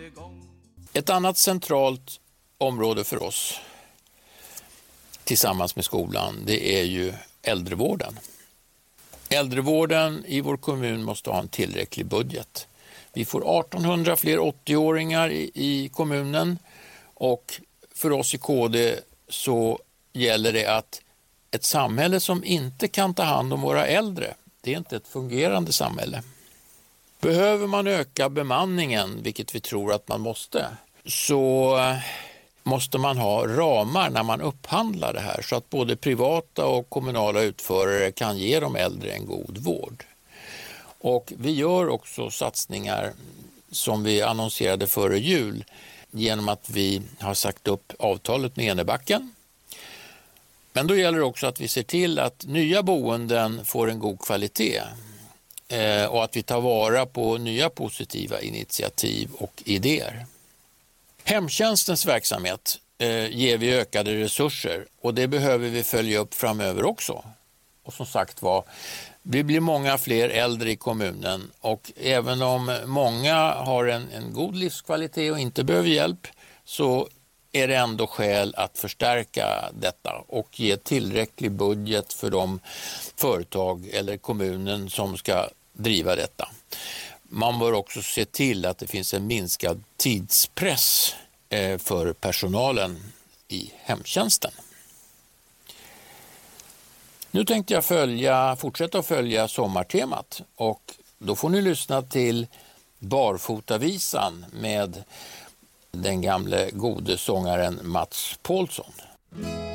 Ett annat centralt område för oss tillsammans med skolan, det är ju äldrevården. Äldrevården i vår kommun måste ha en tillräcklig budget. Vi får 1800 fler 80-åringar i kommunen och för oss i KD så gäller det att ett samhälle som inte kan ta hand om våra äldre, det är inte ett fungerande samhälle. Behöver man öka bemanningen, vilket vi tror att man måste, så måste man ha ramar när man upphandlar det här så att både privata och kommunala utförare kan ge de äldre en god vård. Och vi gör också satsningar som vi annonserade före jul genom att vi har sagt upp avtalet med Enebacken. Men då gäller det också att vi ser till att nya boenden får en god kvalitet och att vi tar vara på nya positiva initiativ och idéer. Hemtjänstens verksamhet ger vi ökade resurser och det behöver vi följa upp framöver också. Och som sagt var, det blir många fler äldre i kommunen och även om många har en god livskvalitet och inte behöver hjälp så är det ändå skäl att förstärka detta och ge tillräcklig budget för de företag eller kommunen som ska driva detta. Man bör också se till att det finns en minskad tidspress för personalen i hemtjänsten. Nu tänkte jag fortsätta att följa sommartemat och då får ni lyssna till Barfotavisan med den gamle gode sångaren Mats Paulsson.